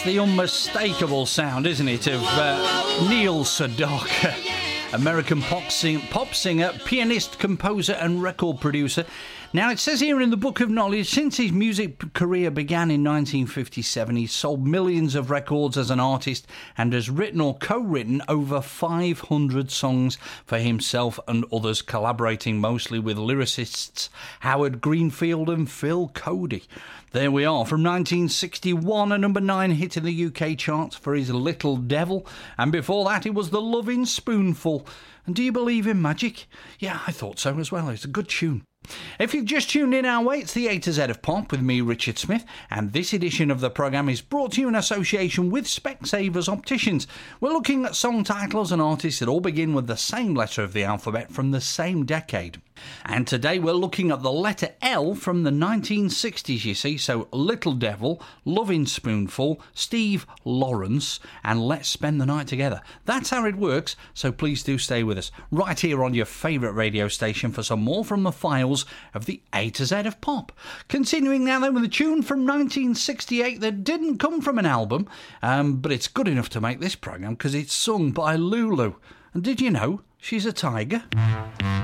the unmistakable sound, isn't it, of Neil Sedaka, American pop singer, pianist, composer and record producer. Now, it says here in the Book of Knowledge, since his music career began in 1957, he's sold millions of records as an artist and has written or co-written over 500 songs for himself and others, collaborating mostly with lyricists Howard Greenfield and Phil Cody. There we are, from 1961, a number 9 hit in the UK charts for his Little Devil, and before that it was The Loving Spoonful. And do you believe in magic? Yeah, I thought so as well. It's a good tune. If you've just tuned in our way, it's the A to Z of Pop with me, Richard Smith, and this edition of the programme is brought to you in association with Specsavers Opticians. We're looking at song titles and artists that all begin with the same letter of the alphabet from the same decade. And today we're looking at the letter L from the 1960s, you see, so Little Devil, Loving Spoonful, Steve Lawrence, and Let's Spend the Night Together. That's how it works, so please do stay with us, right here on your favourite radio station for some more from the files of the A to Z of Pop. Continuing now then with a tune from 1968 that didn't come from an album, but it's good enough to make this programme because it's sung by Lulu. And did you know she's a tiger?